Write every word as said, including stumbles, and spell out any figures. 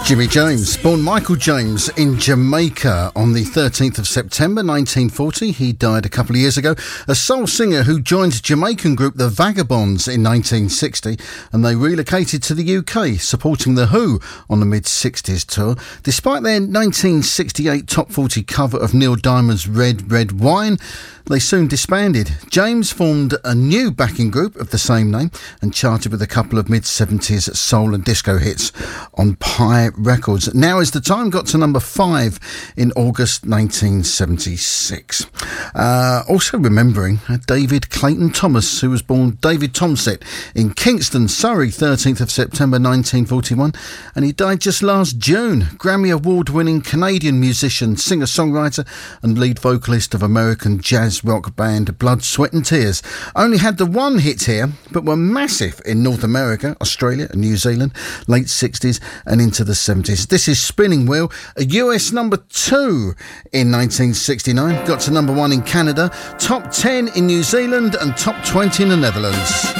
Jimmy James, born Michael James in Jamaica on the thirteenth of September nineteen forty. He died a couple of years ago. A soul singer who joined Jamaican group The Vagabonds in nineteen sixty, and they relocated to the U K, supporting The Who on the mid-sixties tour. Despite their nineteen sixty-eight top forty cover of Neil Diamond's Red, Red Wine, they soon disbanded. James formed a new backing group of the same name and charted with a couple of mid-seventies soul and disco hits on Pie Records. Now Is the Time got to number five in August nineteen seventy-six. Uh, also remembering uh, David Clayton Thomas, who was born David Tomset in Kingston, Surrey, thirteenth of September nineteen forty-one, and he died just last June. Grammy Award-winning Canadian musician, singer-songwriter and lead vocalist of American jazz rock band Blood, Sweat and Tears. Only had the one hit here, but were massive in North America, Australia and New Zealand, late sixties and into the seventies. This is Spinning Wheel, a U S number two in nineteen sixty-nine, got to number one in Canada, top ten in New Zealand and top twenty in the Netherlands.